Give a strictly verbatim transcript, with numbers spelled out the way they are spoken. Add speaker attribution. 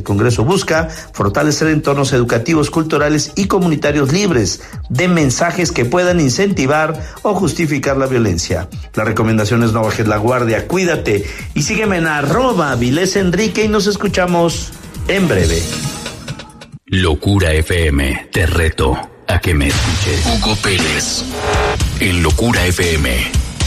Speaker 1: Congreso busca fortalecer entornos educativos, culturales y comunitarios libres de mensajes que puedan incentivar o justificar la violencia. La recomendación es no bajes la guardia, cuídate y sígueme en arroba Avilés Enrique y nos escuchamos en breve.
Speaker 2: Locura F M, te reto a que me escuches. Hugo Pérez, en Locura F M.